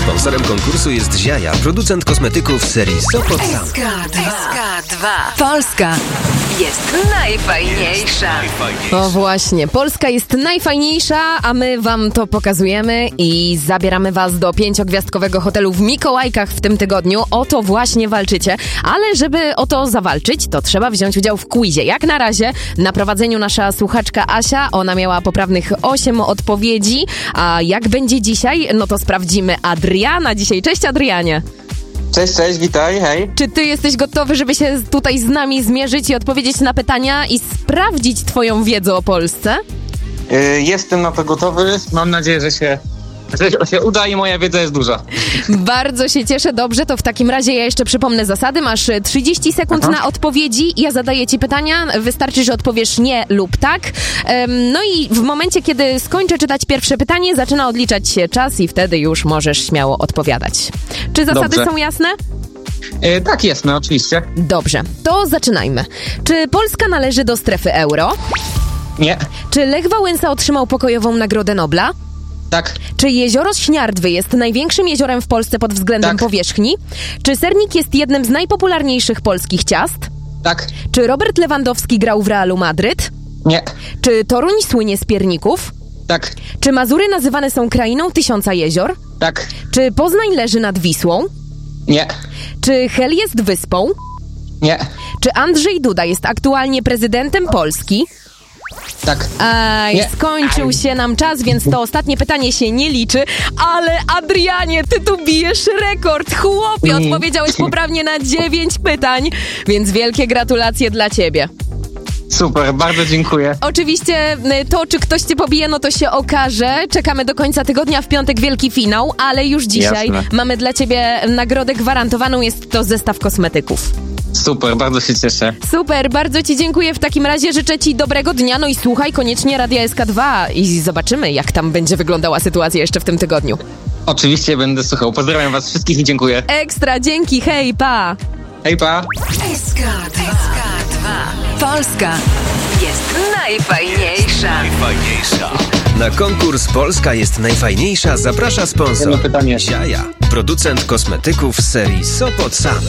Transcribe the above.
Sponsorem konkursu jest Ziaja, producent kosmetyków serii Sopot Sam. SK2. Polska jest najfajniejsza. O właśnie, Polska jest najfajniejsza, a my wam to pokazujemy i zabieramy was do 5-gwiazdkowego hotelu w Mikołajkach w tym tygodniu. O to właśnie walczycie, ale żeby o to zawalczyć, to trzeba wziąć udział w quizie. Jak na razie na prowadzeniu nasza słuchaczka Asia, ona miała poprawnych 8 odpowiedzi, a jak będzie dzisiaj, no to sprawdzimy Adriana dzisiaj. Cześć Adrianie! Cześć, witaj, hej. Czy ty jesteś gotowy, żeby się tutaj z nami zmierzyć i odpowiedzieć na pytania i sprawdzić twoją wiedzę o Polsce? Jestem na to gotowy. Mam nadzieję, że się uda i moja wiedza jest duża. Bardzo się cieszę. Dobrze, to w takim razie ja jeszcze przypomnę zasady. Masz 30 sekund na odpowiedzi. Ja zadaję ci pytania. Wystarczy, że odpowiesz nie lub tak. No i w momencie, kiedy skończę czytać pierwsze pytanie, zaczyna odliczać się czas i wtedy już możesz śmiało odpowiadać. Czy zasady są jasne? Tak, jasne, oczywiście. Dobrze, to zaczynajmy. Czy Polska należy do strefy euro? Nie. Czy Lech Wałęsa otrzymał pokojową Nagrodę Nobla? Tak. Czy jezioro Śniardwy jest największym jeziorem w Polsce pod względem powierzchni? Czy sernik jest jednym z najpopularniejszych polskich ciast? Tak. Czy Robert Lewandowski grał w Realu Madryt? Nie. Czy Toruń słynie z pierników? Tak. Czy Mazury nazywane są krainą tysiąca jezior? Tak. Czy Poznań leży nad Wisłą? Nie. Czy Hel jest wyspą? Nie. Czy Andrzej Duda jest aktualnie prezydentem Polski? Tak. Nie. Skończył się nam czas, więc to ostatnie pytanie się nie liczy. Ale Adrianie, ty tu bijesz rekord. Chłopie, odpowiedziałeś poprawnie na 9 pytań, więc wielkie gratulacje dla ciebie. Super, bardzo dziękuję. Oczywiście to, czy ktoś cię pobije, no to się okaże. Czekamy do końca tygodnia, w piątek wielki finał, ale już dzisiaj mamy dla ciebie nagrodę gwarantowaną. Jest to zestaw kosmetyków. Super, bardzo się cieszę. Super, bardzo ci dziękuję. W takim razie życzę ci dobrego dnia, no i słuchaj koniecznie Radia SK2 i zobaczymy, jak tam będzie wyglądała sytuacja jeszcze w tym tygodniu. Oczywiście będę słuchał. Pozdrawiam was wszystkich i dziękuję. Ekstra, dzięki, hej, pa! Hej, pa! SK2. Polska jest najfajniejsza. Na konkurs Polska jest najfajniejsza zaprasza sponsor Jedno pytanie. Ziaja, producent kosmetyków serii Sopot Sam.